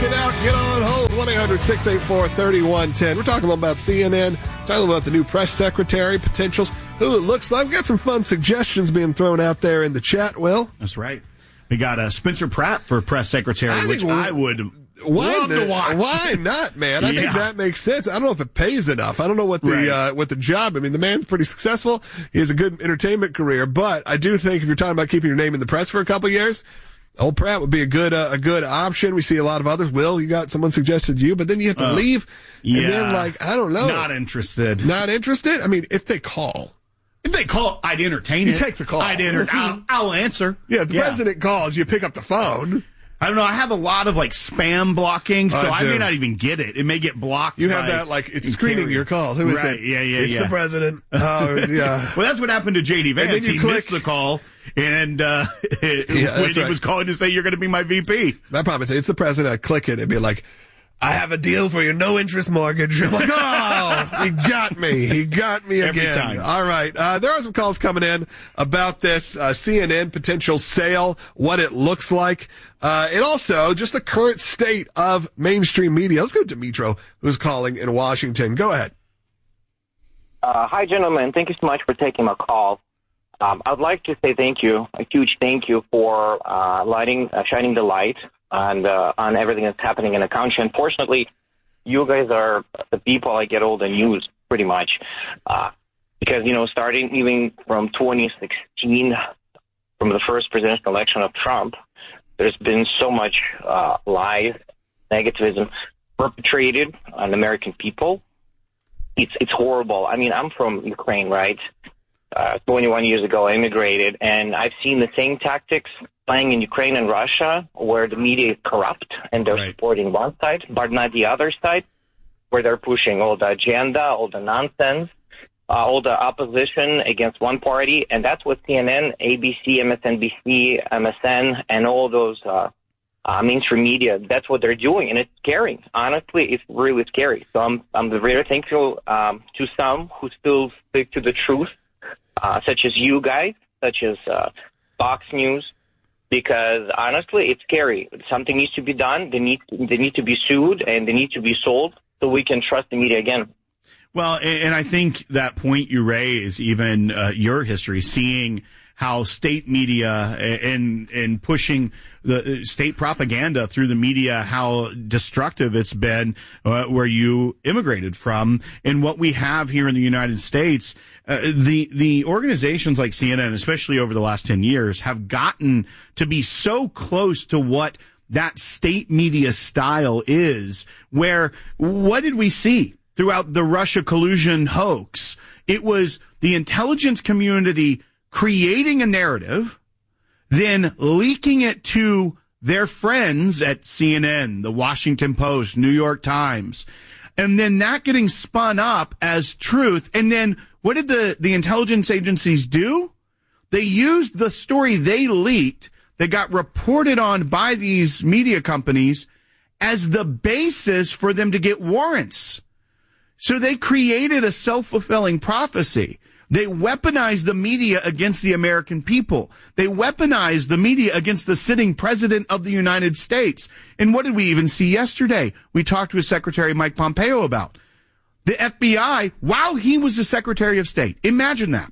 it out. Get on hold. 1-800-684-3110. We're talking about CNN, talking about the new press secretary, potentials, who it looks like. We've got some fun suggestions being thrown out there in the chat, Will. That's right. We got Spencer Pratt for press secretary, which I would love to watch. Why not, man? I think that makes sense. I don't know if it pays enough. I don't know what the job. I mean, the man's pretty successful. He has a good entertainment career, but I do think if you're talking about keeping your name in the press for a couple of years, old Pratt would be a good option. We see a lot of others. Will, you got someone suggested to you, but then you have to leave, and then I don't know. Not interested. Not interested. I mean, if they call. If they call, I'd entertain it. You take the call. I'll answer. Yeah, if the president calls, you pick up the phone. I don't know. I have a lot of spam blocking, so I may not even get it. It may get blocked. You have that it's screening your call. Who is it? Yeah. It's the president. Oh, yeah. Well, that's what happened to J.D. Vance. And then you missed the call, and when he was calling to say you're going to be my VP. My problem is it's the president. I click it and be like, I have a deal for your no-interest mortgage. I'm like, oh, he got me. He got me again. Every time. All right. There are some calls coming in about this CNN potential sale, what it looks like, and also just the current state of mainstream media. Let's go to Dimitro, who's calling in Washington. Go ahead. Hi, gentlemen. Thank you so much for taking my call. I'd like to say thank you, a huge thank you for shining the light on everything that's happening in the country. Unfortunately, you guys are the people I get all the news pretty much. Because, starting even from 2016, from the first presidential election of Trump, there's been so much lies, negativism perpetrated on American people. It's horrible. I mean, I'm from Ukraine, right? 21 years ago, I immigrated, and I've seen the same tactics playing in Ukraine and Russia, where the media is corrupt and they're supporting one side, but not the other side, where they're pushing all the agenda, all the nonsense, all the opposition against one party. And that's what CNN, ABC, MSNBC, MSN, and all those mainstream media, that's what they're doing. And it's scary. Honestly, it's really scary. So I'm very thankful to some who still stick to the truth, such as you guys, such as Fox News, because honestly, it's scary. Something needs to be done. They need to be sued, and they need to be sold so we can trust the media again. Well, and I think that point you raise, even your history, seeing how state media and pushing the state propaganda through the media, how destructive it's been where you immigrated from, and what we have here in the United States. The organizations like CNN, especially over the last 10 years, have gotten to be so close to what that state media style is, where what did we see throughout the Russia collusion hoax? It was the intelligence community creating a narrative, then leaking it to their friends at CNN, the Washington Post, New York Times, and then that getting spun up as truth. And then what did the intelligence agencies do? They used the story they leaked that got reported on by these media companies as the basis for them to get warrants. So they created a self-fulfilling prophecy. They weaponized the media against the American people. They weaponized the media against the sitting president of the United States. And what did we even see yesterday? We talked with Secretary Mike Pompeo about the FBI while he was the Secretary of State. Imagine that.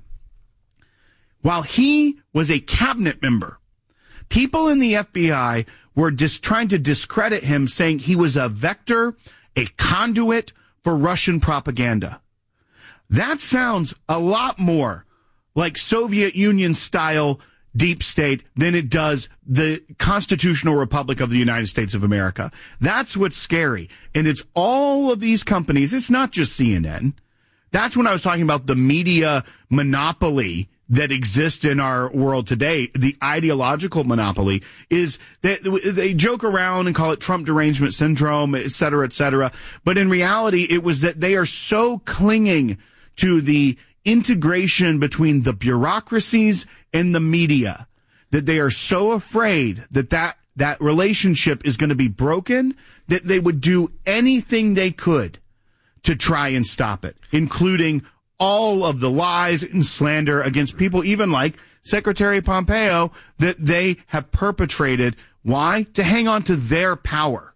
While he was a cabinet member, people in the FBI were just trying to discredit him, saying he was a vector, a conduit for Russian propaganda. That sounds a lot more like Soviet Union style deep state than it does the constitutional republic of the United States of America. That's what's scary. And it's all of these companies. It's not just CNN. That's when I was talking about the media monopoly that exists in our world today. The ideological monopoly is that they joke around and call it Trump derangement syndrome, et cetera, but in reality, it was that they are so clinging to the integration between the bureaucracies and the media that they are so afraid that relationship is going to be broken that they would do anything they could to try and stop it, including all of the lies and slander against people, even like Secretary Pompeo, that they have perpetrated. Why? To hang on to their power.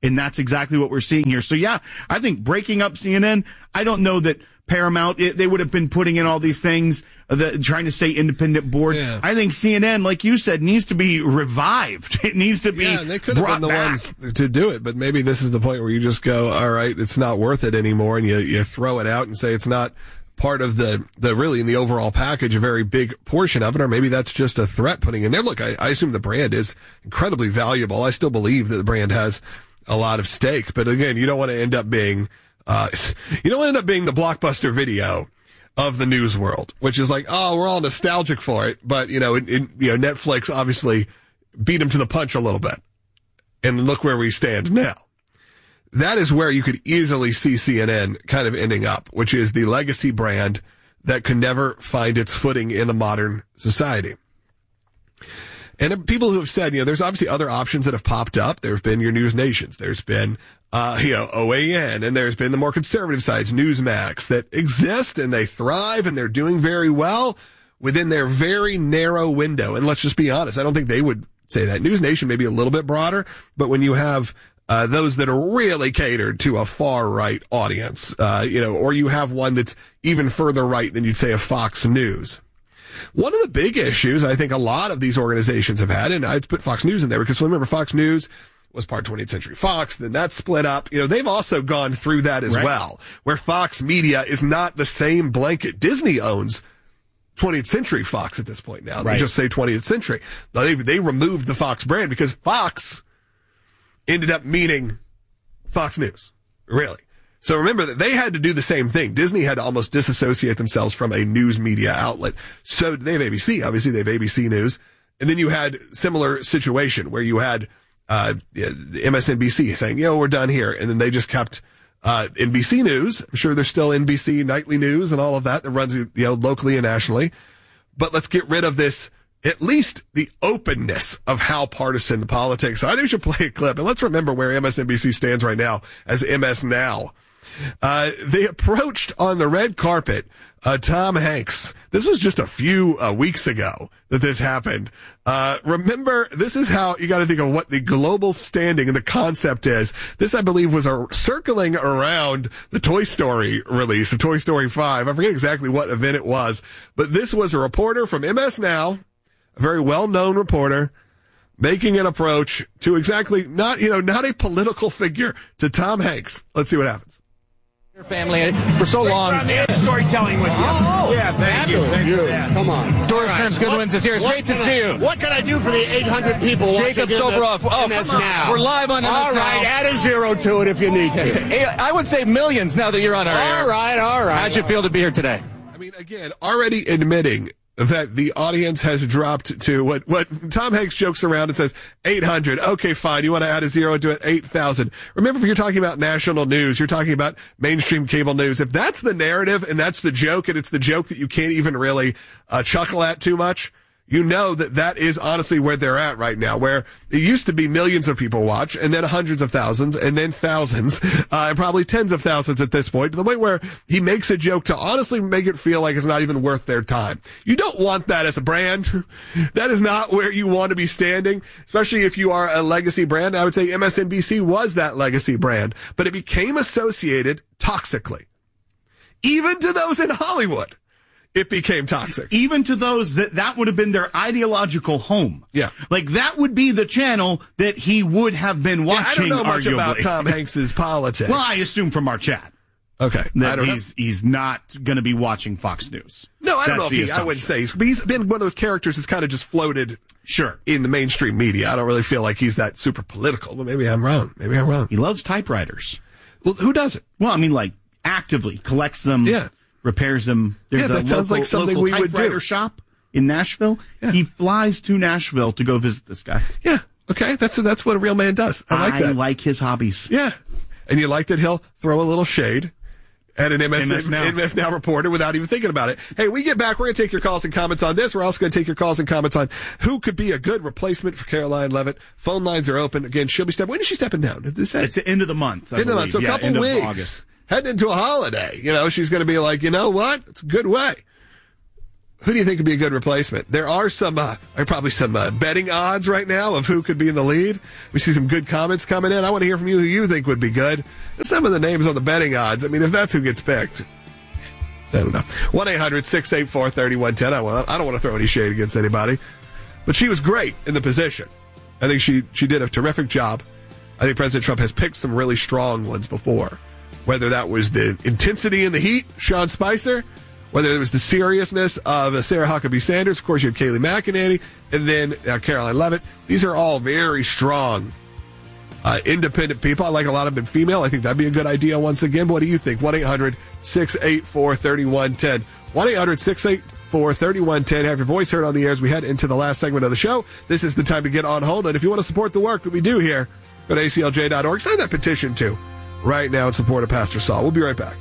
And that's exactly what we're seeing here. So yeah, I think breaking up CNN, I don't know that Paramount, they would have been putting in all these things, trying to say independent board. Yeah. I think CNN, like you said, needs to be revived. It needs to be and they could have been the ones to do it, but maybe this is the point where you just go, all right, it's not worth it anymore, and you throw it out and say it's not part of the really in the overall package, a very big portion of it, or maybe that's just a threat putting in there. Look, I assume the brand is incredibly valuable. I still believe that the brand has a lot of stake, but again, you don't want to end up being you don't end up being the Blockbuster Video of the news world, which is like, oh, we're all nostalgic for it, but Netflix obviously beat them to the punch a little bit, and look where we stand now. That is where you could easily see CNN kind of ending up, which is the legacy brand that could never find its footing in a modern society. And people who have said, there's obviously other options that have popped up. There have been your News Nations. There's been, OAN, and there's been the more conservative sites, Newsmax, that exist and they thrive and they're doing very well within their very narrow window. And let's just be honest, I don't think they would say that. News Nation may be a little bit broader, but when you have those that are really catered to a far right audience, or you have one that's even further right than you'd say a Fox News. One of the big issues I think a lot of these organizations have had, and I'd put Fox News in there because remember Fox News was part 20th Century Fox, then that split up. They've also gone through that as well, where Fox Media is not the same blanket. Disney owns 20th Century Fox at this point now. They just say 20th Century. They removed the Fox brand because Fox ended up meaning Fox News, really. So remember that they had to do the same thing. Disney had to almost disassociate themselves from a news media outlet. So they have ABC. Obviously, they have ABC News. And then you had similar situation where you had MSNBC saying, we're done here. And then they just kept NBC News. I'm sure there's still NBC Nightly News and all of that runs locally and nationally. But let's get rid of this, at least the openness of how partisan the politics. So I think we should play a clip. And let's remember where MSNBC stands right now as MS Now. They approached on the red carpet Tom Hanks. This was just a few weeks ago that this happened. Remember, this is how you got to think of what the global standing and the concept is. This, I believe, was circling around the Toy Story release of Toy Story 5. I forget exactly what event it was, but this was a reporter from MS Now, a very well-known reporter, making an approach to exactly not a political figure, to Tom Hanks. Let's see what happens. Your family for so long. Storytelling with you. Yeah, thank you. Come on. Doris Kearns Goodwin's is here. It's great to see you. What can I do for the 800 people Jacob Soboroff. MS Now. We're live on MS Now. All right, add a zero to it if you need to. I would say millions now that you're on our air. All right. How'd you feel to be here today? I mean, again, already admitting that the audience has dropped to what Tom Hanks jokes around and says 800. Okay, fine. You want to add a zero to it? 8,000. Remember, if you're talking about national news, you're talking about mainstream cable news. If that's the narrative and that's the joke, and it's the joke that you can't even really chuckle at too much, you know that is honestly where they're at right now, where it used to be millions of people watch, and then hundreds of thousands, and then thousands, and probably tens of thousands at this point, to the point where he makes a joke to honestly make it feel like it's not even worth their time. You don't want that as a brand. That is not where you want to be standing, especially if you are a legacy brand. I would say MSNBC was that legacy brand, but it became associated toxically. Even to those in Hollywood. It became toxic. Even to those that would have been their ideological home. Yeah. Like that would be the channel that he would have been watching, I don't know much arguably. About Tom Hanks's politics. Well, I assume from our chat. Okay. That he's not going to be watching Fox News. No, I don't know if I wouldn't say. He's been one of those characters that's kind of just floated in the mainstream media. I don't really feel like he's that super political, but maybe I'm wrong. He loves typewriters. Well, who doesn't? Well, I mean, like, actively collects them. Yeah. Repairs them. There's that sounds like something we would do. Typewriter shop in Nashville. Yeah. He flies to Nashville to go visit this guy. Yeah. Okay. That's what a real man does. I like that. I like his hobbies. Yeah. And you like that he'll throw a little shade at an MS Now reporter without even thinking about it. Hey, we get back. We're going to take your calls and comments on this. We're also going to take your calls and comments on who could be a good replacement for Caroline Leavitt. Phone lines are open. Again, she'll be when is she stepping down? It's the end of the month. End of the month. So a couple weeks. Of August. Heading into a holiday, she's going to be like, you know what? It's a good way. Who do you think would be a good replacement? There are probably some betting odds right now of who could be in the lead. We see some good comments coming in. I want to hear from you who you think would be good. And some of the names on the betting odds. I mean, if that's who gets picked, I don't know. 1-800-684-3110. I don't want to throw any shade against anybody, but she was great in the position. I think she did a terrific job. I think President Trump has picked some really strong ones before, whether that was the intensity and the heat, Sean Spicer, whether it was the seriousness of Sarah Huckabee Sanders. Of course, you had Kayleigh McEnany, and then Caroline Leavitt. These are all very strong, independent people. I like a lot of them female. I think that'd be a good idea once again. What do you think? 1-800-684-3110. 1-800-684-3110. Have your voice heard on the air as we head into the last segment of the show. This is the time to get on hold. And if you want to support the work that we do here, go to aclj.org. Sign that petition, too, right now in support of Pastor Saul. We'll be right back.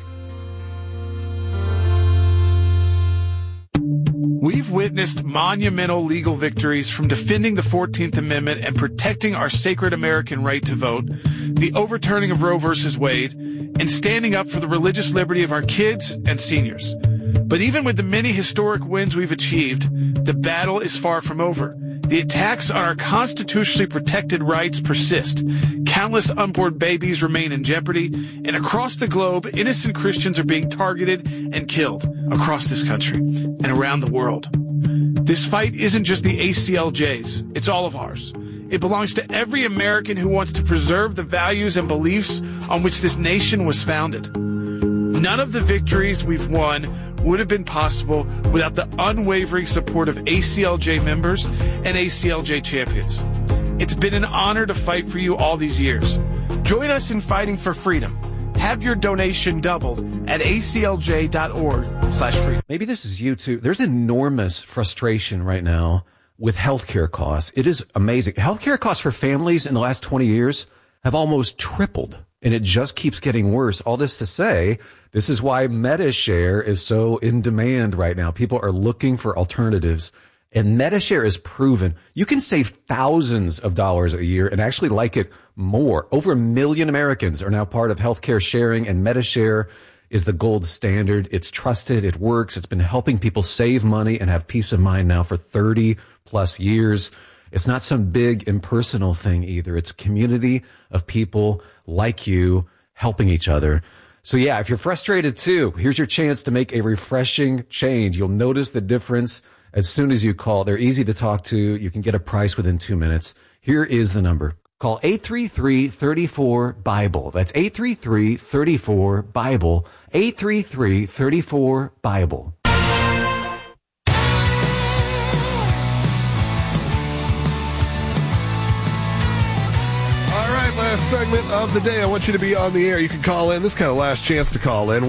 We've witnessed monumental legal victories from defending the 14th Amendment and protecting our sacred American right to vote, the overturning of Roe v. Wade, and standing up for the religious liberty of our kids and seniors. But even with the many historic wins we've achieved, the battle is far from over. The attacks on our constitutionally protected rights persist. Countless unborn babies remain in jeopardy, and across the globe, innocent Christians are being targeted and killed across this country and around the world. This fight isn't just the ACLJ's, it's all of ours. It belongs to every American who wants to preserve the values and beliefs on which this nation was founded. None of the victories we've won would have been possible without the unwavering support of ACLJ members and ACLJ champions. It's been an honor to fight for you all these years. Join us in fighting for freedom. Have your donation doubled at aclj.org/freedom. Maybe this is you too. There's enormous frustration right now with healthcare costs. It is amazing. Healthcare costs for families in the last 20 years have almost tripled, and it just keeps getting worse. All this to say, this is why MediShare is so in demand right now. People are looking for alternatives, and MediShare is proven. You can save thousands of dollars a year and actually like it more. Over 1 million Americans are now part of healthcare sharing, and MediShare is the gold standard. It's trusted. It works. It's been helping people save money and have peace of mind now for 30 plus years. It's not some big impersonal thing either. It's a community of people like you helping each other. So yeah, if you're frustrated too, here's your chance to make a refreshing change. You'll notice the difference as soon as you call. They're easy to talk to. You can get a price within 2 minutes. Here is the number. Call 833-34-BIBLE. That's 833-34-BIBLE. 833-34-BIBLE. Last segment of the day. I want you to be on the air. You can call in. This is kind of last chance to call in.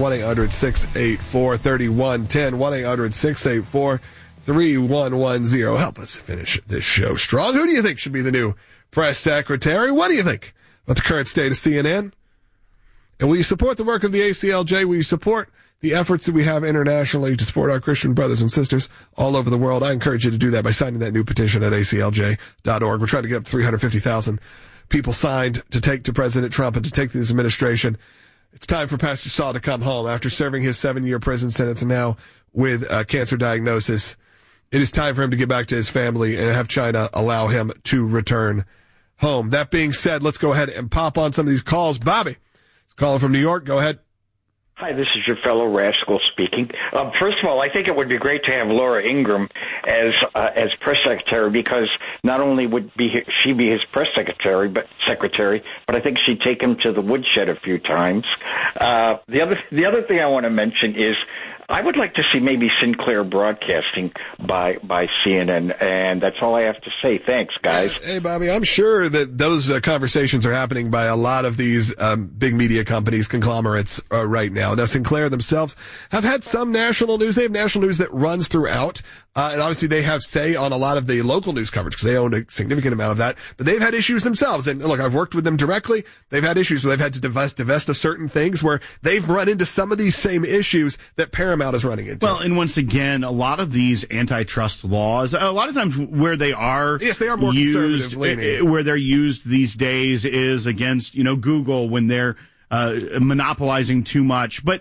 1-800-684-3110. 1-800-684-3110. Help us finish this show strong. Who do you think should be the new press secretary? What do you think about the current state of CNN? And will you support the work of the ACLJ? Will you support the efforts that we have internationally to support our Christian brothers and sisters all over the world? I encourage you to do that by signing that new petition at aclj.org. We're trying to get up to 350,000 people signed to take to President Trump and to take to this administration. It's time for Pastor Saul to come home after serving his 7-year prison sentence and now with a cancer diagnosis. It is time for him to get back to his family and have China allow him to return home. That being said, let's go ahead and pop on some of these calls. Bobby is calling from New York. Go ahead. Hi, this is your fellow rascal speaking. First of all, I think it would be great to have Laura Ingraham as press secretary, because not only would she be his press secretary, but I think she'd take him to the woodshed a few times. The other thing I want to mention is I would like to see maybe Sinclair broadcasting by CNN, and that's all I have to say. Thanks, guys. Hey, Bobby, I'm sure that those conversations are happening by a lot of these big media companies, conglomerates right now. Now, Sinclair themselves have had some national news. They have national news that runs throughout, and obviously they have say on a lot of the local news coverage because they own a significant amount of that. But they've had issues themselves. And look, I've worked with them directly. They've had issues where they've had to divest of certain things where they've run into some of these same issues that Paramount is running into. Well, and once again, a lot of these antitrust laws, a lot of times where they are, yes, they are more used, conservative-leaning. where they're used these days is against, Google when they're monopolizing too much. But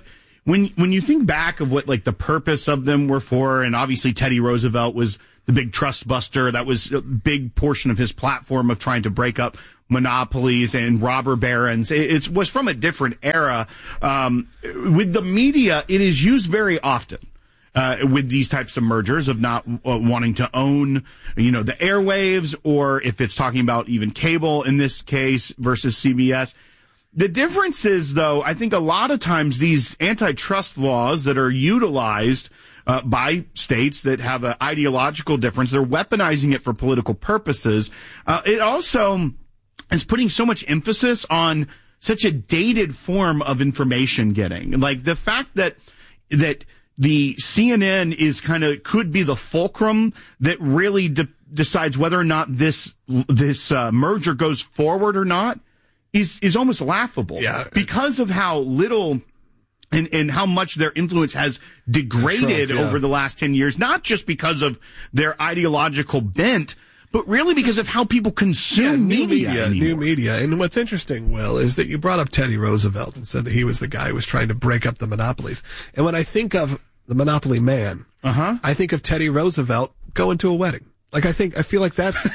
when you think back of what like the purpose of them were for, and obviously Teddy Roosevelt was the big trust buster. That was a big portion of his platform of trying to break up monopolies and robber barons. It was from a different era. With the media, it is used very often. With these types of mergers of not wanting to own, the airwaves, or if it's talking about even cable in this case versus CBS. The difference is, though, I think a lot of times these antitrust laws that are utilized by states that have an ideological difference, they're weaponizing it for political purposes. It also is putting so much emphasis on such a dated form of information getting. Like the fact that the CNN is could be the fulcrum that really decides whether or not this merger goes forward or not is almost laughable. Yeah. Because of how little and how much their influence has degraded over the last 10 years, not just because of their ideological bent, but really because of how people consume media. New media. And what's interesting, Will, is that you brought up Teddy Roosevelt and said that he was the guy who was trying to break up the monopolies. And when I think of the Monopoly Man, I think of Teddy Roosevelt going to a wedding. I feel like that's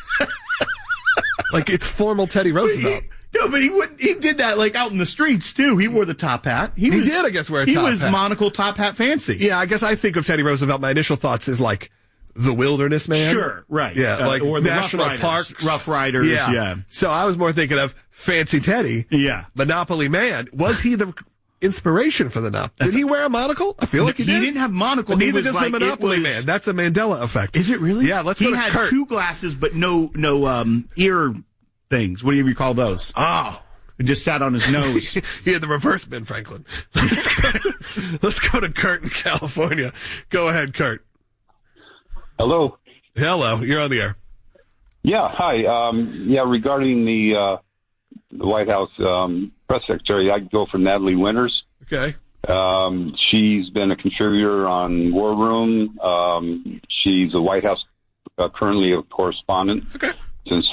like it's formal Teddy Roosevelt. But he did that out in the streets too. He wore the top hat. He did, I guess, wear a top hat. He was monocle top hat fancy. Yeah, I guess I think of Teddy Roosevelt. My initial thoughts is like the Wilderness Man. Sure, right. Yeah, or the National Parks. Rough Riders, yeah. So I was more thinking of Fancy Teddy. Yeah. Monopoly Man. Was he the inspiration for the Monopoly? Did he wear a monocle? I feel like he did. He didn't have monocle. Neither does the Monopoly Man. That's a Mandela effect. Is it really? Yeah, let's go to Kurt. He had two glasses, but no ear things. What do you call those? Oh. It just sat on his nose. He had the reverse Ben Franklin. Let's go to Kurt in California. Go ahead, Kurt. Hello. Hello. You're on the air. Yeah. Hi. Regarding the White House press secretary, I'd go for Natalie Winters. Okay. She's been a contributor on War Room. She's a White House currently a correspondent since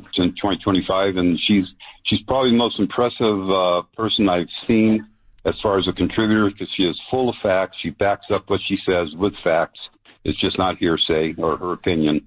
2025, and she's probably the most impressive person I've seen as far as a contributor, because she is full of facts. She backs up what she says with facts. It's just not hearsay or her opinion.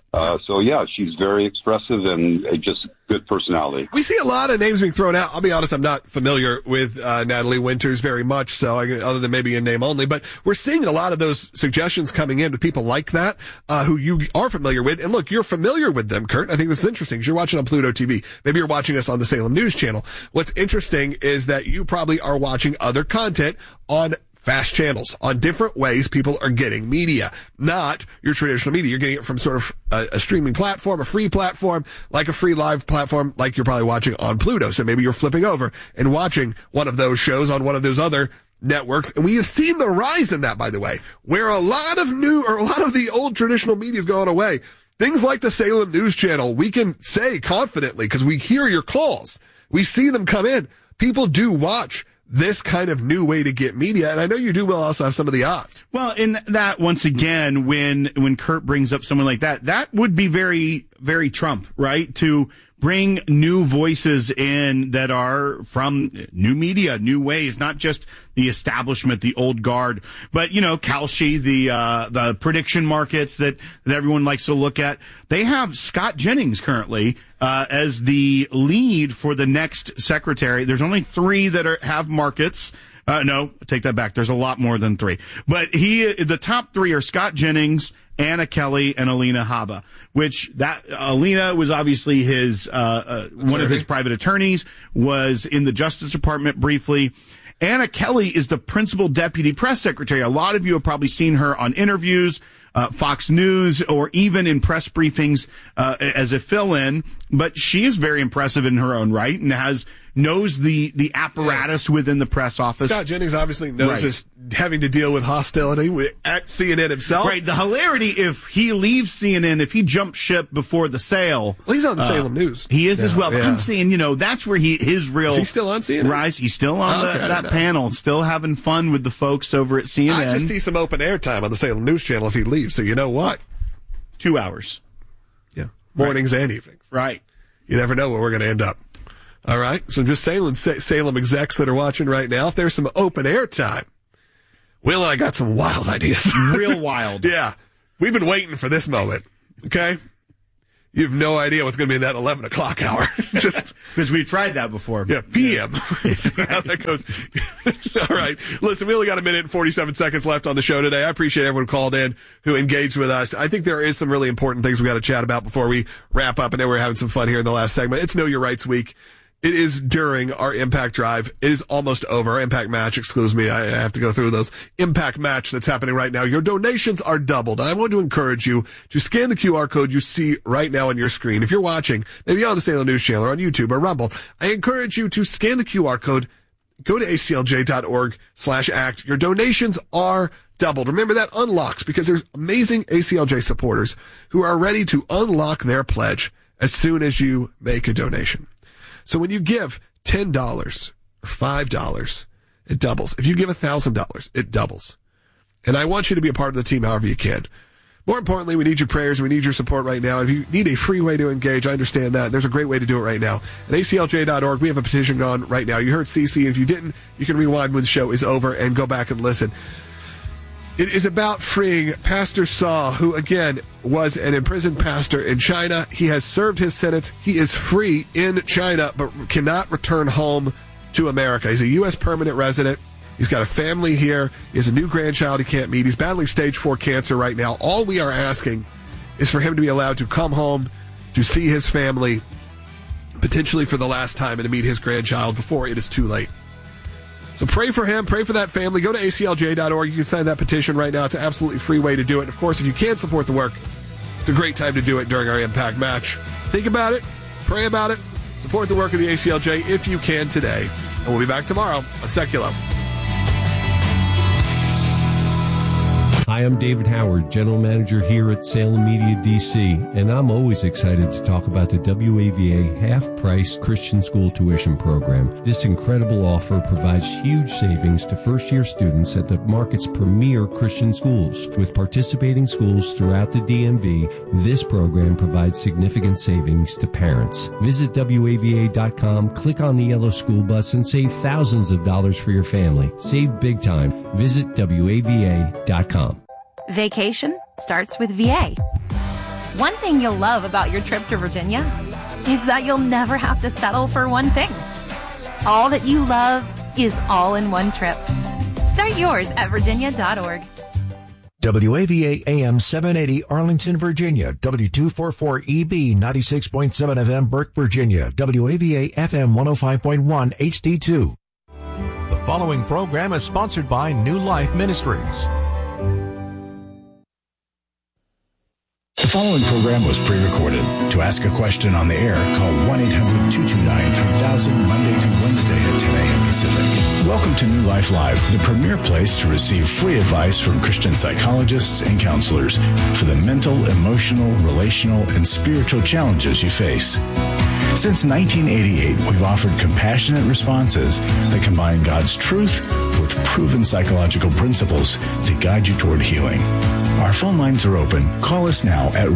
She's very expressive and just good personality. We see a lot of names being thrown out. I'll be honest, I'm not familiar with Natalie Winters very much, so other than maybe in name only. But we're seeing a lot of those suggestions coming in with people like that who you are familiar with. And look, you're familiar with them, Kurt. I think this is interesting because you're watching on Pluto TV. Maybe you're watching us on the Salem News Channel. What's interesting is that you probably are watching other content on fast channels, on different ways people are getting media, not your traditional media. You're getting it from sort of a streaming platform, a free platform, like a free live platform, like you're probably watching on Pluto. So maybe you're flipping over and watching one of those shows on one of those other networks. And we have seen the rise in that, by the way, where a lot of the old traditional media is going away. Things like the Salem News Channel, we can say confidently, because we hear your calls. We see them come in. People do watch this kind of new way to get media. And I know you do will also have some of the odds. Well, in that, once again, when Kurt brings up someone like that, that would be very, very Trump, right? To bring new voices in that are from new media, new ways, not just the establishment, the old guard, but, Kalshi, the prediction markets that everyone likes to look at. They have Scott Jennings currently, as the lead for the next secretary. There's only 3 that have markets. No, take that back. There's a lot more than 3. But the top 3 are Scott Jennings, Anna Kelly, and Alina Habba, which Alina was obviously his, one of his private attorneys, was in the Justice Department briefly. Anna Kelly is the principal deputy press secretary. A lot of you have probably seen her on interviews, Fox News, or even in press briefings, as a fill-in, but she is very impressive in her own right and knows the apparatus within the press office. Scott Jennings obviously knows this, having to deal with hostility at CNN himself. Right. The hilarity, if he leaves CNN, if he jumps ship before the sale. Well, he's on the Salem News. He is as well. But I'm saying, that's where his real. Is he still on CNN? Rise. He's still on that panel, still having fun with the folks over at CNN. I just see some open air time on the Salem News Channel if he leaves. So you know what? 2 hours. Yeah. Mornings and evenings. Right. You never know where we're going to end up. All right. So just Salem execs that are watching right now, if there's some open air time Will and I got some wild ideas. Real wild. Yeah. We've been waiting for this moment. Okay? You have no idea what's going to be in that 11 o'clock hour. Just because we tried that before. Yeah, PM. See how that goes. All right. Listen, we only got a minute and 47 seconds left on the show today. I appreciate everyone who called in, who engaged with us. I think there is some really important things we got to chat about before we wrap up. And then we're having some fun here in the last segment. It's Know Your Rights Week. It is during our Impact Drive. It is almost over. Our Impact Match, excuse me. I have to go through those. Impact Match that's happening right now. Your donations are doubled. I want to encourage you to scan the QR code you see right now on your screen. If you're watching, maybe on the Salem News Channel or on YouTube or Rumble, I encourage you to scan the QR code. Go to aclj.org/act. Your donations are doubled. Remember, that unlocks because there's amazing ACLJ supporters who are ready to unlock their pledge as soon as you make a donation. So when you give $10 or $5, it doubles. If you give $1,000, it doubles. And I want you to be a part of the team however you can. More importantly, we need your prayers. We need your support right now. If you need a free way to engage, I understand that. There's a great way to do it right now. At aclj.org, we have a petition going right now. You heard CC, and if you didn't, you can rewind when the show is over and go back and listen. It is about freeing Pastor Saw, who, again, was an imprisoned pastor in China. He has served his sentence. He is free in China, but cannot return home to America. He's a U.S. permanent resident. He's got a family here. He has a new grandchild he can't meet. He's battling stage 4 cancer right now. All we are asking is for him to be allowed to come home, to see his family, potentially for the last time, and to meet his grandchild before it is too late. So pray for him, pray for that family. Go to aclj.org. You can sign that petition right now. It's an absolutely free way to do it. Of course, if you can support the work, it's a great time to do it during our Impact Match. Think about it, pray about it, support the work of the ACLJ if you can today. And we'll be back tomorrow on Secular. Hi, I'm David Howard, General Manager here at Salem Media DC, and I'm always excited to talk about the WAVA half-price Christian school tuition program. This incredible offer provides huge savings to first-year students at the market's premier Christian schools. With participating schools throughout the DMV, this program provides significant savings to parents. Visit WAVA.com, click on the yellow school bus, and save thousands of dollars for your family. Save big time. Visit WAVA.com. Vacation starts with VA. One thing you'll love about your trip to Virginia is that you'll never have to settle for one thing. All that you love is all in one trip. Start yours at virginia.org. WAVA AM 780 Arlington, Virginia. W244EB 96.7 FM Burke, Virginia. WAVA FM 105.1 HD2. The following program is sponsored by New Life Ministries. The following program was pre-recorded. To ask a question on the air, call 1-800-229-3000 Monday through Wednesday at 10 a.m. Pacific. Welcome to New Life Live, the premier place to receive free advice from Christian psychologists and counselors for the mental, emotional, relational, and spiritual challenges you face. Since 1988, we've offered compassionate responses that combine God's truth with proven psychological principles to guide you toward healing. Our phone lines are open. Call us now at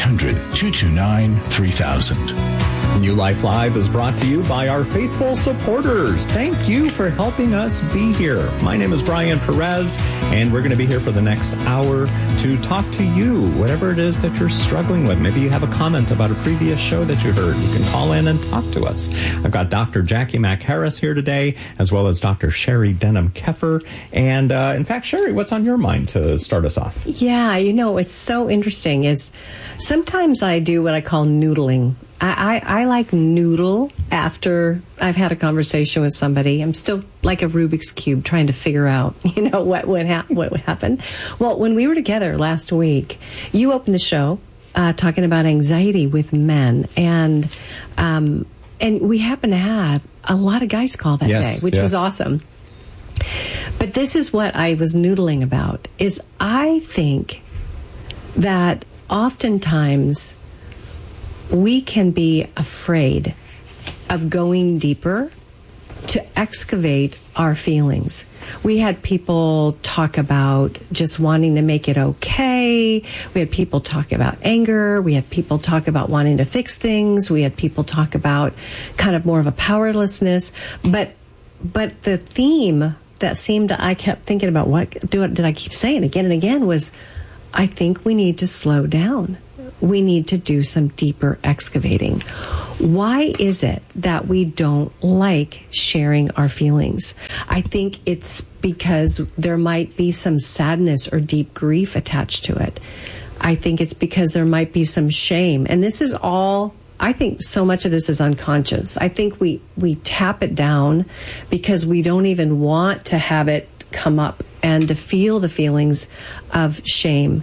1-800-229-3000. New Life Live is brought to you by our faithful supporters. Thank you for helping us be here. My name is Brian Perez, and we're going to be here for the next hour to talk to you, whatever it is that you're struggling with. Maybe you have a comment about a previous show that you heard. You can call in and talk to us. I've got Dr. Jackie Mack Harris here today, as well as Dr. Sherry Denham Keffer. And in fact, Sherry, what's on your mind to start us off? Yeah, it's so interesting is sometimes I do what I call noodling. I like noodle after I've had a conversation with somebody. I'm still like a Rubik's Cube trying to figure out, what happened. Well, when we were together last week, you opened the show talking about anxiety with men, and we happened to have a lot of guys call that day, which was awesome. But this is what I was noodling about, is I think that oftentimes we can be afraid of going deeper to excavate our feelings. We had people talk about just wanting to make it okay. We had people talk about anger. We had people talk about wanting to fix things. We had people talk about kind of more of a powerlessness. But the theme I kept thinking about what did I keep saying again and again was, I think we need to slow down. We need to do some deeper excavating. Why is it that we don't like sharing our feelings? I think it's because there might be some sadness or deep grief attached to it. I think it's because there might be some shame. And this is all, I think so much of this is unconscious. I think we tap it down because we don't even want to have it come up and to feel the feelings of shame.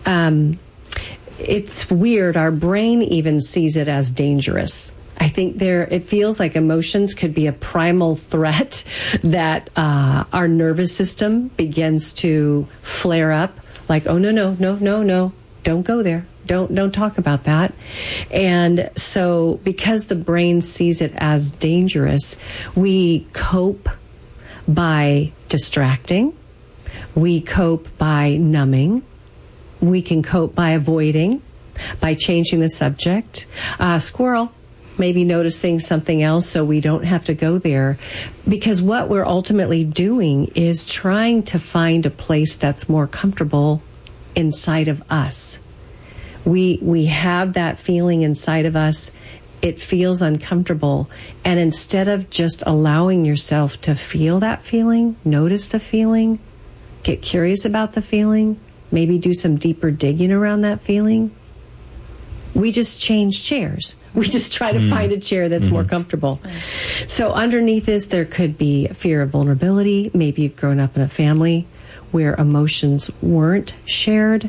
It's weird. Our brain even sees it as dangerous. I think it feels like emotions could be a primal threat that our nervous system begins to flare up like, oh, no, don't go there. Don't talk about that. And so because the brain sees it as dangerous, we cope by distracting. We cope by numbing. We can cope by avoiding, by changing the subject. Squirrel, maybe noticing something else so we don't have to go there. Because what we're ultimately doing is trying to find a place that's more comfortable inside of us. We have that feeling inside of us. It feels uncomfortable. And instead of just allowing yourself to feel that feeling, notice the feeling, get curious about the feeling, maybe do some deeper digging around that feeling, we just change chairs. We just try to find a chair that's more comfortable. So underneath this, there could be fear of vulnerability. Maybe you've grown up in a family where emotions weren't shared.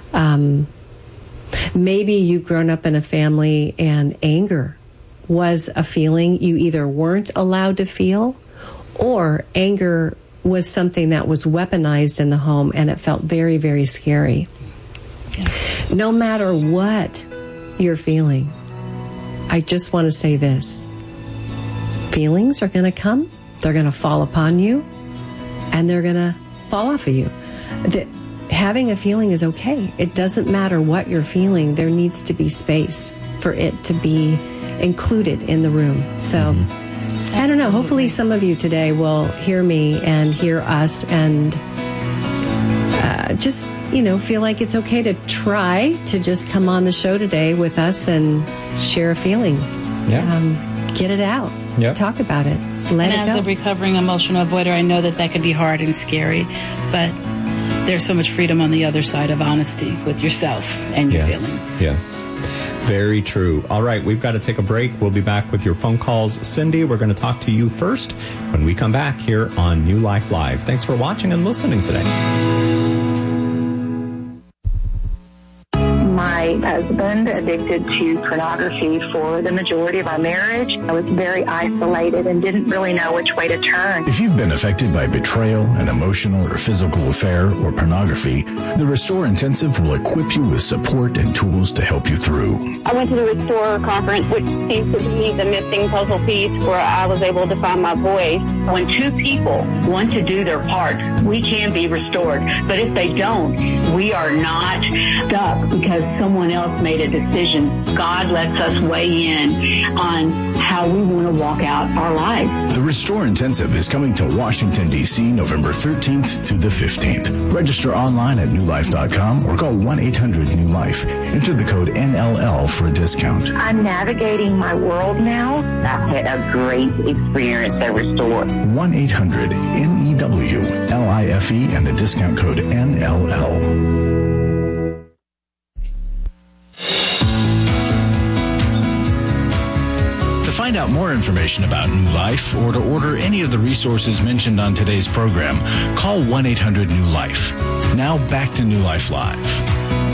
Maybe you've grown up in a family and anger was a feeling you either weren't allowed to feel, or anger was something that was weaponized in the home and it felt very, very scary. No matter what you're feeling, I just want to say this. Feelings are going to come, they're going to fall upon you, and they're going to fall off of you. Having a feeling is okay. It doesn't matter what you're feeling. There needs to be space for it to be included in the room. So, I don't know. Hopefully some of you today will hear me and hear us and just, feel like it's okay to try to just come on the show today with us and share a feeling. Yeah. Get it out. Yep. Talk about it. Let it go. As a recovering emotional avoider, I know that could be hard and scary, but there's so much freedom on the other side of honesty with yourself and your feelings. Yes. Very true. All right, we've got to take a break. We'll be back with your phone calls. Cindy, we're going to talk to you first when we come back here on New Life Live. Thanks for watching and listening today. My husband addicted to pornography for the majority of our marriage. I was very isolated and didn't really know which way to turn. If you've been affected by betrayal, an emotional or physical affair, or pornography, the Restore Intensive will equip you with support and tools to help you through. I went to the Restore conference, which seems to be the missing puzzle piece where I was able to find my voice. When two people want to do their part, we can be restored. But if they don't, we are not stuck because someone else made a decision. God lets us weigh in on how we want to walk out our lives. The Restore Intensive is coming to Washington, D.C. November 13th through the 15th. Register online at newlife.com or call 1-800-NEW-LIFE. Enter the code NLL for a discount. I'm navigating my world now. I've had a great experience at Restore. 1-800-NEWLIFE and the discount code NLL. To find out more information about New Life or to order any of the resources mentioned on today's program, call 1-800-NEW-LIFE. Now back to New Life Live.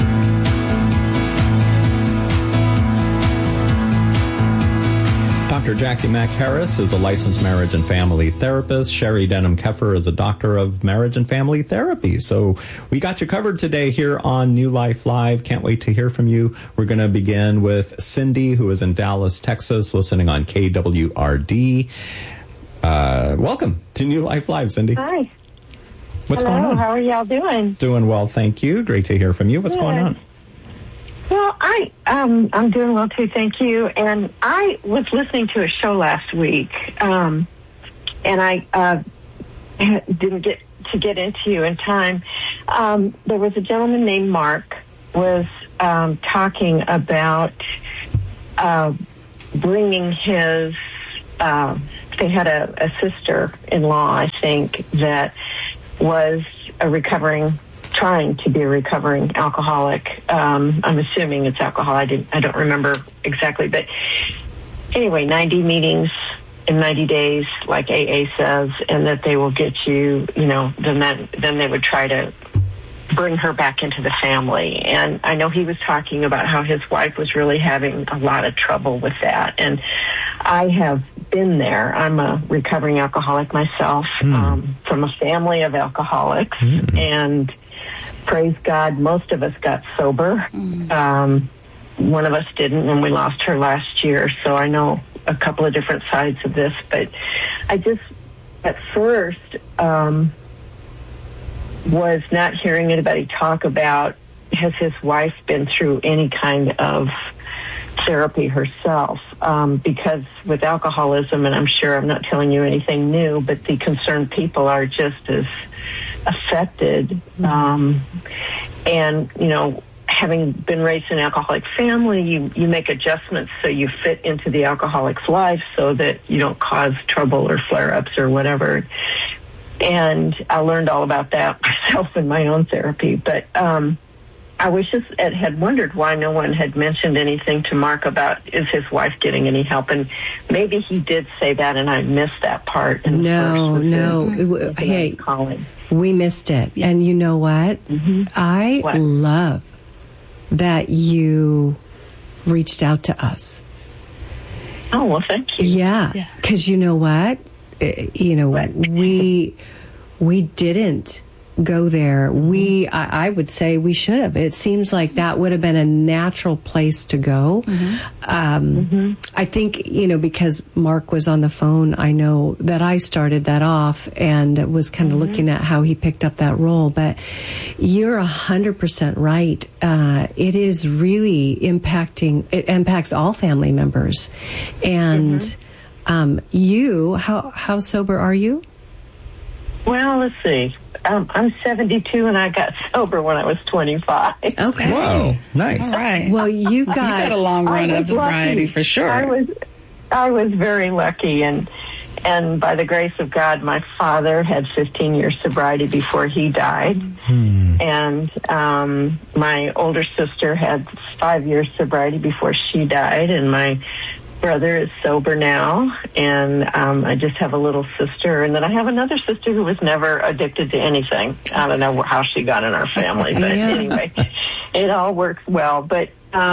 Dr. Jackie Mack Harris is a licensed marriage and family therapist. Sherry Denham Keffer is a doctor of marriage and family therapy. So we got you covered today here on New Life Live. Can't wait to hear from you. We're going to begin with Cindy, who is in Dallas, Texas, listening on KWRD. Welcome to New Life Live, Cindy. Hi. What's going on? How are y'all doing? Doing well, thank you. Great to hear from you. What's going on? Well, I'm doing well too, thank you. And I was listening to a show last week, and I didn't get into you in time. There was a gentleman named Mark was talking about bringing his. They had a sister-in-law, I think, that was trying to be a recovering alcoholic. I'm assuming it's alcohol. I don't remember exactly, but anyway, 90 meetings in 90 days, like AA says, and that they will get you, then they would try to bring her back into the family. And I know he was talking about how his wife was really having a lot of trouble with that. And I have been there. I'm a recovering alcoholic myself, from a family of alcoholics. And praise God, most of us got sober. One of us didn't, and we lost her last year. So I know a couple of different sides of this. But I just, at first, was not hearing anybody talk about, has his wife been through any kind of therapy herself? Because with alcoholism, and I'm sure I'm not telling you anything new, but the concerned people are just as affected. And, having been raised in an alcoholic family, you make adjustments so you fit into the alcoholic's life so that you don't cause trouble or flare-ups or whatever. And I learned all about that myself in my own therapy. But I was had wondered why no one had mentioned anything to Mark about, is his wife getting any help? And maybe he did say that, and I missed that part. No. Hey, we missed it. Yeah. And you know what? I love that you reached out to us. Oh, well, thank you. Yeah. Because you know what? We didn't go there. I would say we should have. It seems like that would have been a natural place to go. I think, because Mark was on the phone, I know that I started that off and was kind of looking at how he picked up that role. But you're 100% right. It is really it impacts all family members. And how sober are you? Well, let's see. I'm 72, and I got sober when I was 25. Okay. Wow. Nice. All right. Well, you've got a long run of sobriety for sure. I was very lucky, and by the grace of God, my father had 15 years sobriety before he died, and my older sister had 5 years sobriety before she died, and my brother is sober now, and I just have a little sister, and then I have another sister who was never addicted to anything. I don't know how she got in our family, but anyway, it all works well. But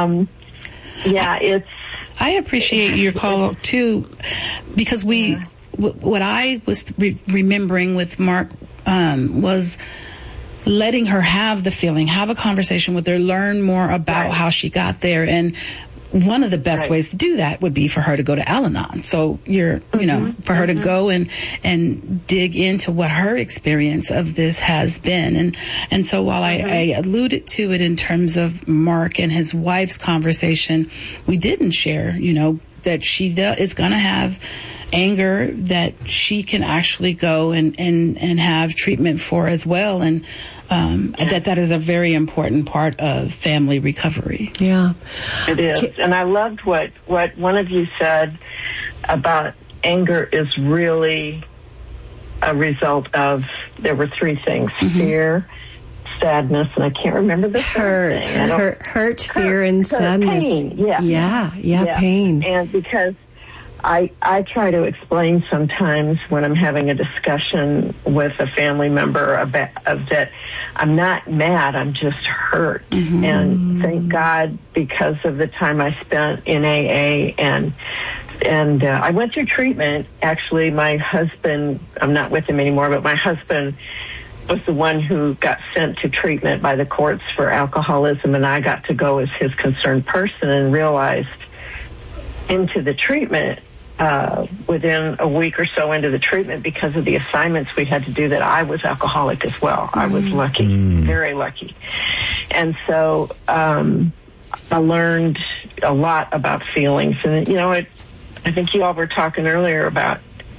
I appreciate your call too, because what I was remembering with Mark was letting her have the feeling, have a conversation with her, learn more about how she got there. And one of the best ways to do that would be for her to go to Al-Anon. So for her to go and dig into what her experience of this has been. And so while I alluded to it in terms of Mark and his wife's conversation, we didn't share, that she is going to have anger that she can actually go and have treatment for as well. And that is a very important part of family recovery. Yeah, it is. And I loved what one of you said about anger is really a result of, there were three things: fear, sadness, and I can't remember the third thing. Hurt, fear, and sadness. Pain. Yeah, pain. And because I try to explain sometimes when I'm having a discussion with a family member about that I'm not mad, I'm just hurt. And thank God, because of the time I spent in AA and I went through treatment. Actually, my husband, I'm not with him anymore, but my husband was the one who got sent to treatment by the courts for alcoholism, and I got to go as his concerned person, and realized into the treatment within a week or so into the treatment, because of the assignments we had to do, that I was alcoholic as well. I was lucky, very lucky. And so I learned a lot about feelings. And, I think you all were talking earlier about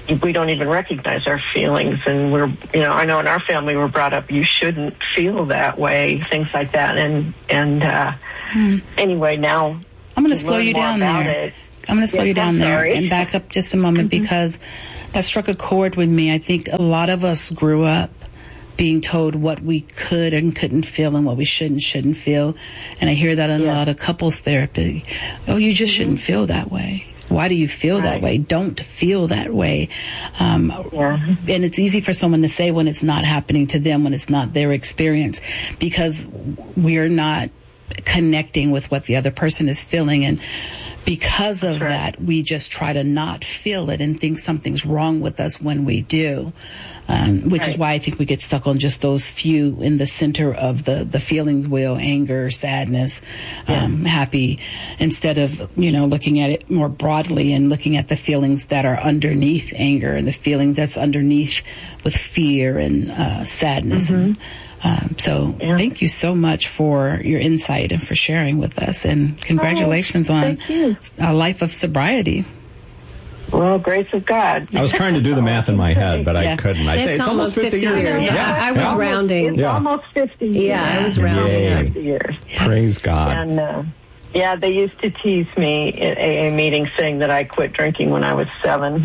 we don't even recognize our feelings, and I know in our family we're brought up, you shouldn't feel that way, things like that, and anyway, now I'm going to slow you down there. I'm going to slow you down there and back up just a moment because that struck a chord with me. I think a lot of us grew up being told what we could and couldn't feel and what we should and shouldn't feel, and I hear that in a lot of couples therapy. Oh, you just shouldn't feel that way. Why do you feel that way? Don't feel that way. And it's easy for someone to say when it's not happening to them, when it's not their experience, because we're not connecting with what the other person is feeling. And because of that, we just try to not feel it and think something's wrong with us when we do, which is why I think we get stuck on just those few in the center of the feelings wheel: anger, sadness, happy, instead of, looking at it more broadly and looking at the feelings that are underneath anger and the feeling that's underneath with fear and sadness. So thank you so much for your insight and for sharing with us, and congratulations on a life of sobriety. Well, grace of God. I was trying to do the math in my head, but I couldn't. It's almost 50 years. I was rounding. It's almost 50 years. Yeah, I was rounding 50 years. Praise God. And they used to tease me at AA meetings saying that I quit drinking when I was 7.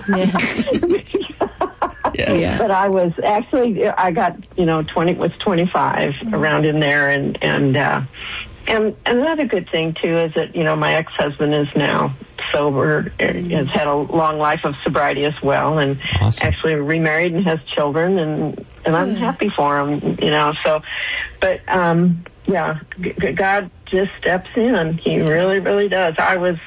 But I was actually, I got, 25 around in there. And another good thing, too, is that, my ex-husband is now sober, has had a long life of sobriety as well, and actually remarried and has children, and I'm happy for him, so, but, God just steps in. He really, really does.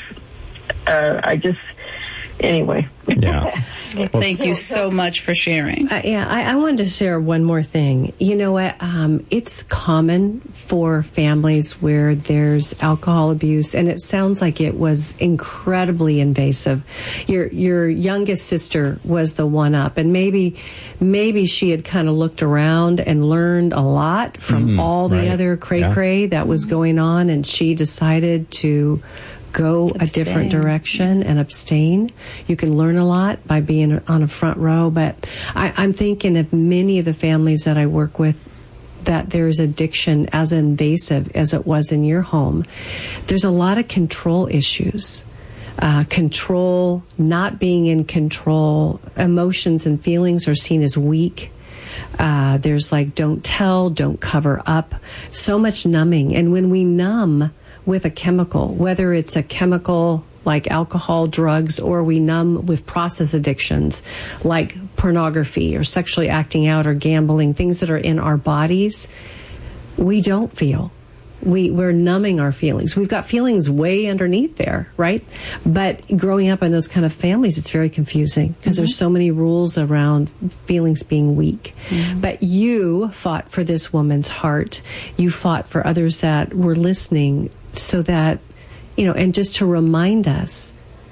Anyway. Yeah. Well, thank you so much for sharing. I wanted to share one more thing. You know what? It's common for families where there's alcohol abuse, and it sounds like it was incredibly invasive. Your youngest sister was the one up, and maybe she had kind of looked around and learned a lot from all the other cray-cray that was going on, and she decided to go a different direction and abstain. You can learn a lot by being on a front row, but I'm thinking of many of the families that I work with that there's addiction as invasive as it was in your home. There's a lot of control issues. Control, not being in control, emotions and feelings are seen as weak. There's don't tell, don't cover up, so much numbing. And when we numb with a chemical, whether it's a chemical like alcohol, drugs, or we numb with process addictions like pornography or sexually acting out or gambling, things that are in our bodies, we don't feel. We're numbing our feelings. We've got feelings way underneath there, right? But growing up in those kind of families, it's very confusing because there's so many rules around feelings being weak. But you fought for this woman's heart. You fought for others that were listening so that, and just to remind us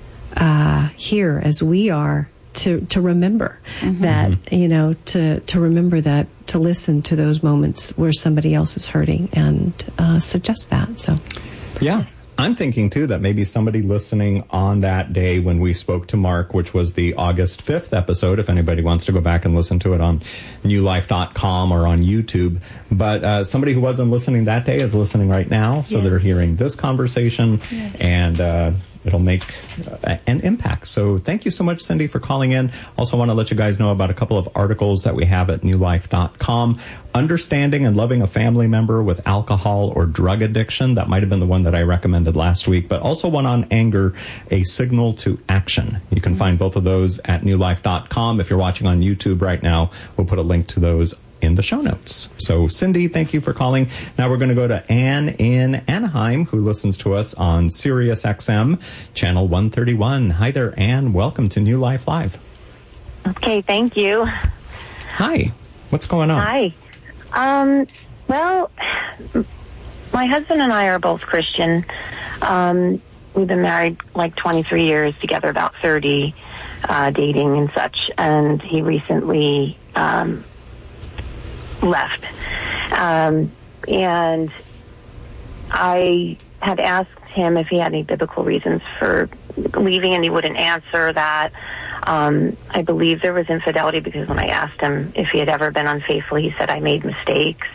here as we are to remember that, to remember that, to listen to those moments where somebody else is hurting and suggest that. So, I'm thinking too that maybe somebody listening on that day when we spoke to Mark, which was the August 5th episode, if anybody wants to go back and listen to it on newlife.com or on YouTube, but somebody who wasn't listening that day is listening right now, so they're hearing this conversation, and it'll make an impact. So thank you so much, Cindy, for calling in. Also want to let you guys know about a couple of articles that we have at newlife.com. Understanding and loving a family member with alcohol or drug addiction. That might have been the one that I recommended last week, but also one on anger, a signal to action. You can find both of those at newlife.com. If you're watching on YouTube right now, we'll put a link to those in the show notes. So, Cindy, thank you for calling. Now we're going to go to Ann in Anaheim, who listens to us on Sirius XM, channel 131. Hi there, Ann. Welcome to New Life Live. Okay, thank you. Hi. What's going on? Hi. Well, my husband and I are both Christian. We've been married 23 years, together about 30, dating and such. And he recently left. And I had asked him if he had any biblical reasons for leaving and he wouldn't answer that. I believe there was infidelity because when I asked him if he had ever been unfaithful, he said I made mistakes.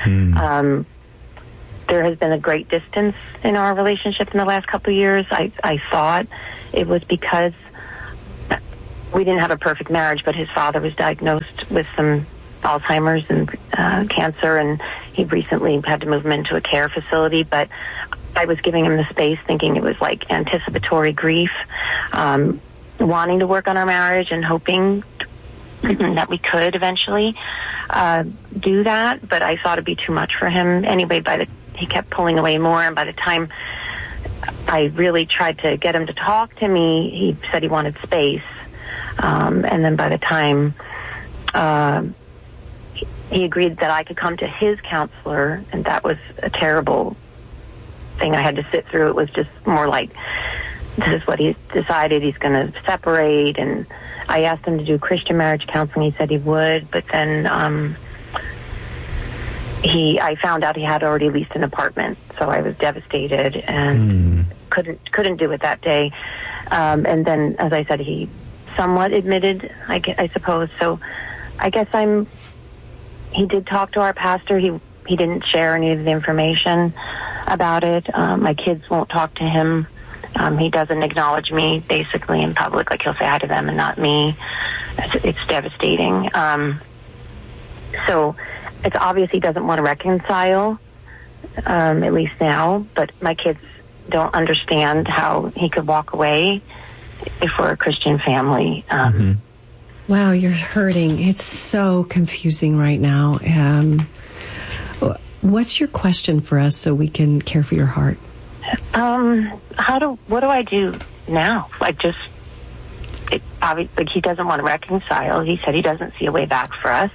There has been a great distance in our relationship in the last couple of years. I thought it was because we didn't have a perfect marriage, but his father was diagnosed with some Alzheimer's and cancer, and he recently had to move him into a care facility. But I was giving him the space, thinking it was like anticipatory grief, wanting to work on our marriage and hoping that we could eventually do that. But I thought it'd be too much for him anyway. He kept pulling away more, and by the time I really tried to get him to talk to me, he said he wanted space. And then by the time he agreed that I could come to his counselor, and that was a terrible thing I had to sit through. It was just more like, this is what he's decided, he's going to separate. And I asked him to do Christian marriage counseling. He said he would, but then I found out he had already leased an apartment, so I was devastated and couldn't do it that day. And then, as I said, he somewhat admitted, I suppose. So I guess he did talk to our pastor. He didn't share any of the information about it. My kids won't talk to him. He doesn't acknowledge me basically in public. Like, he'll say hi to them and not me. It's devastating. So it's obvious he doesn't want to reconcile, at least now. But my kids don't understand how he could walk away if we're a Christian family. Wow, you're hurting. It's so confusing right now. What's your question for us so we can care for your heart? What do I do now? Like, he doesn't want to reconcile. He said he doesn't see a way back for us.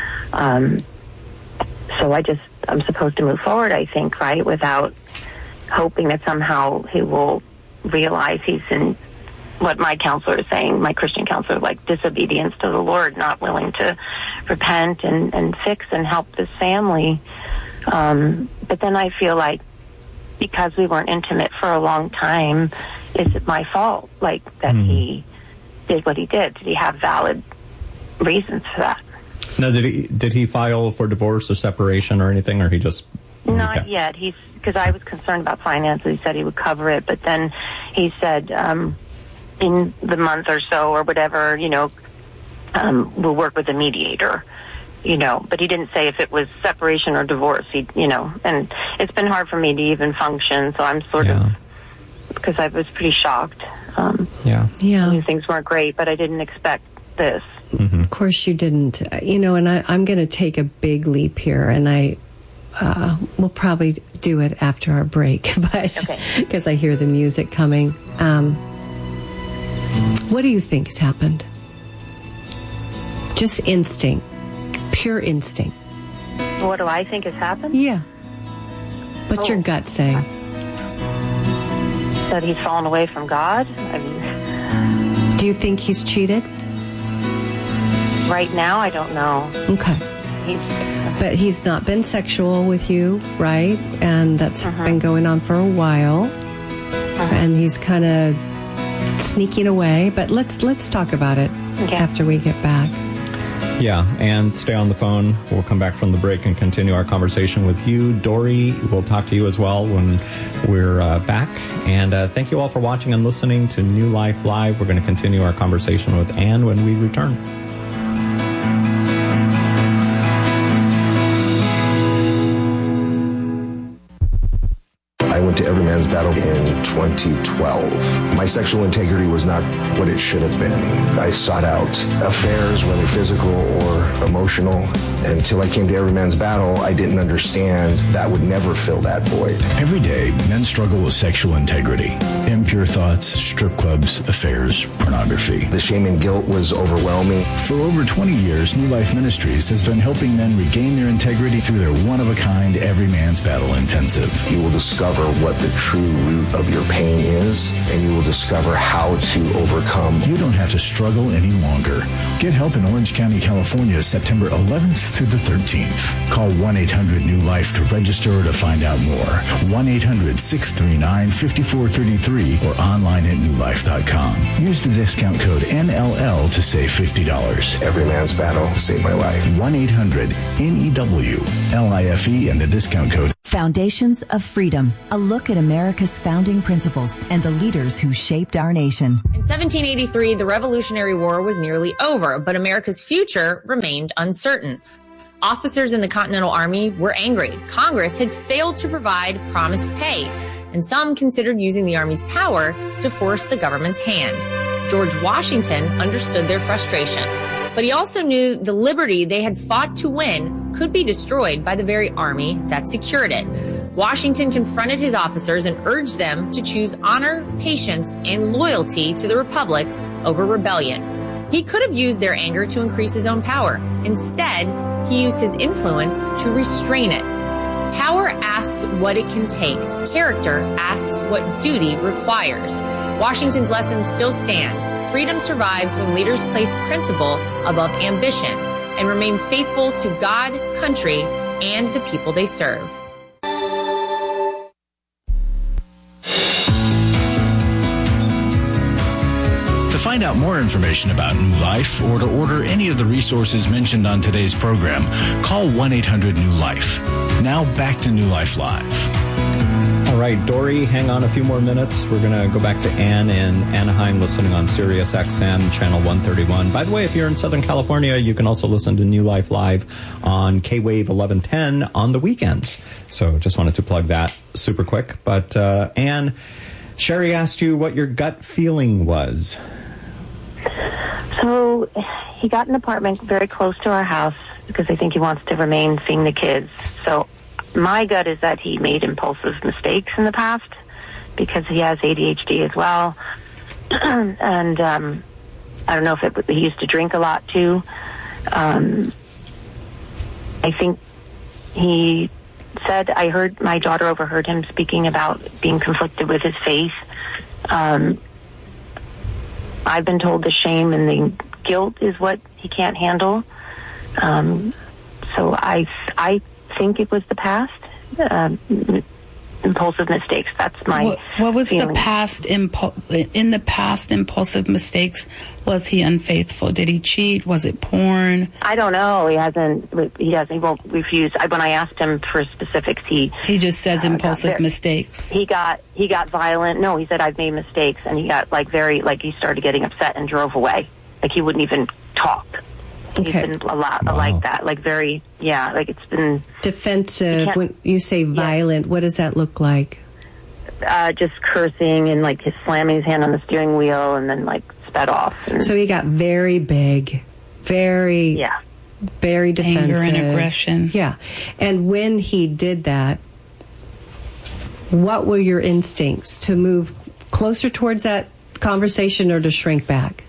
So I'm supposed to move forward, I think, right? Without hoping that somehow he will realize he's in what my counselor is saying, my Christian counselor, like disobedience to the Lord, not willing to repent and fix and help this family. But then I feel like because we weren't intimate for a long time, is it my fault? Like, that he did what he did? Did he have valid reasons for that? Now, did he file for divorce or separation or anything, or he just... Not yet. Because I was concerned about finances. He said he would cover it, but then he said in the month or so or whatever, we'll work with a mediator, but he didn't say if it was separation or divorce. And it's been hard for me to even function, so I'm sort of, because I was pretty shocked. Things weren't great, but I didn't expect this. Of course you didn't. And I'm going to take a big leap here, and we'll probably do it after our break, but because I hear the music coming. What do you think has happened? Just instinct, pure instinct. What do I think has happened? Yeah. What's your gut say? That he's fallen away from God. Do you think he's cheated? Right now, I don't know. Okay. But he's not been sexual with you, right? And that's been going on for a while. And he's kind of sneaking away. But let's talk about it after we get back. Yeah, and stay on the phone. We'll come back from the break and continue our conversation with you. Dory, we'll talk to you as well when we're back. And thank you all for watching and listening to New Life Live. We're going to continue our conversation with Ann when we return. I went to Every Man's Battle in 2012. My sexual integrity was not what it should have been. I sought out affairs, whether physical or emotional. Until I came to Every Man's Battle, I didn't understand that would never fill that void. Every day, men struggle with sexual integrity. Impure thoughts, strip clubs, affairs, pornography. The shame and guilt was overwhelming. For over 20 years, New Life Ministries has been helping men regain their integrity through their one-of-a-kind Every Man's Battle Intensive. You will discover what the true root of your pain is, and you will discover how to overcome. You don't have to struggle any longer. Get help in Orange County, California, September 11th through the 13th. Call 1-800-NEW-LIFE to register or to find out more. 1-800-639-5433 or online at newlife.com. Use the discount code NLL to save $50. Every man's battle saved my life. 1-800-NEW-LIFE and the discount code. Foundations of Freedom, a look at America's founding principles and the leaders who shaped our nation. In 1783, the Revolutionary War was nearly over, but America's future remained uncertain. Officers in the Continental Army were angry. Congress had failed to provide promised pay, and some considered using the Army's power to force the government's hand. George Washington understood their frustration, but he also knew the liberty they had fought to win could be destroyed by the very army that secured it. Washington confronted his officers and urged them to choose honor, patience, and loyalty to the Republic over rebellion. He could have used their anger to increase his own power. Instead, he used his influence to restrain it. Power asks what it can take. Character asks what duty requires. Washington's lesson still stands. Freedom survives when leaders place principle above ambition and remain faithful to God, country, and the people they serve. To find out more information about New Life or to order any of the resources mentioned on today's program, call 1-800-NEW-LIFE. Now back to New Life Live. All right, Dory, hang on a few more minutes. We're going to go back to Ann in Anaheim, listening on Sirius XM, channel 131. By the way, if you're in Southern California, you can also listen to New Life Live on K-Wave 1110 on the weekends. So just wanted to plug that super quick. But Ann, Sherry asked you what your gut feeling was. So he got an apartment very close to our house because I think he wants to remain seeing the kids. So my gut is that he made impulsive mistakes in the past because he has ADHD as well. And I don't know if he used to drink a lot too. I think he said, my daughter overheard him speaking about being conflicted with his faith. I've been told the shame and the guilt is what he can't handle. So I think it was the past, impulsive mistakes. That's my What was feeling. the past in the past impulsive mistakes? Was he unfaithful? Did he cheat? Was it porn? I don't know. He won't refuse. When I asked him for specifics, he just says impulsive mistakes. He got violent. No, he said I've made mistakes, and he got he started getting upset and drove away. Like he wouldn't even talk. He's been a lot like that. Like very, it's been defensive. When you say violent, what does that look like? Just cursing and like his slamming his hand on the steering wheel and then like sped off. So he got very big, very defensive. Anger and aggression. Yeah. And when he did that, what were your instincts? To move closer towards that conversation or to shrink back?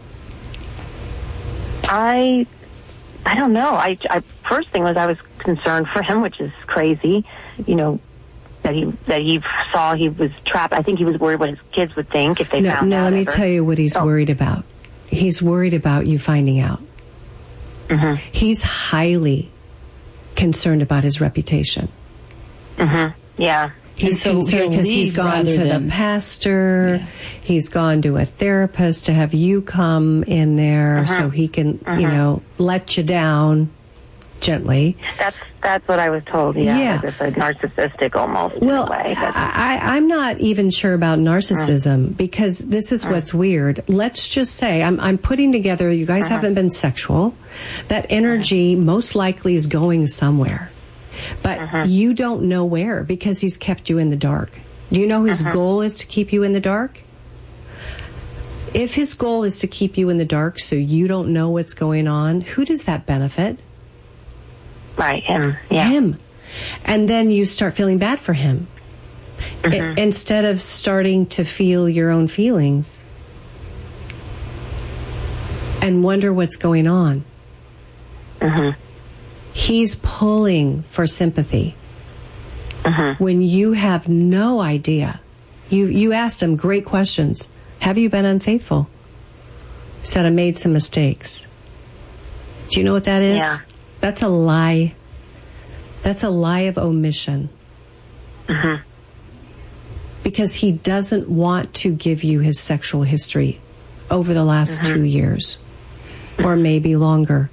I don't know. I first thing was I was concerned for him, which is crazy. You know, that he saw he was trapped. I think he was worried what his kids would think if they found out. No, let me tell you what he's worried about. He's worried about you finding out. Mm-hmm. He's highly concerned about his reputation. Mm-hmm. Yeah. He's concerned because he's gone to the pastor. Yeah. He's gone to a therapist to have you come in there so he can, let you down gently. That's what I was told. Yeah. It's like narcissistic almost. Well, in a way. I'm not even sure about narcissism because this is what's weird. Let's just say I'm putting together. You guys haven't been sexual. That energy most likely is going somewhere. But you don't know where because he's kept you in the dark. Do you know his goal is to keep you in the dark? If his goal is to keep you in the dark so you don't know what's going on, who does that benefit? Right, him. Yeah. Him. And then you start feeling bad for him. Instead of starting to feel your own feelings and wonder what's going on. Mm-hmm. He's pulling for sympathy. when you have no idea. You asked him great questions. Have you been unfaithful? He said, I made some mistakes. Do you know what that is? Yeah. That's a lie. That's a lie of omission. Because he doesn't want to give you his sexual history over the last 2 years, or maybe longer.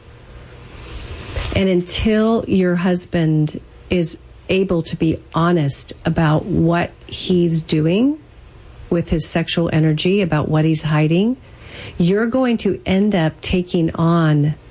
And until your husband is able to be honest about what he's doing with his sexual energy, about what he's hiding, you're going to end up taking on